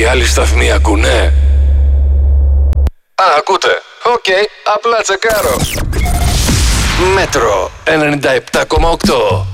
οι άλλοι σταθμοί ακούνε? Α, ακούτε. Οκ, απλά τσεκάρω. Μέτρο 97,8.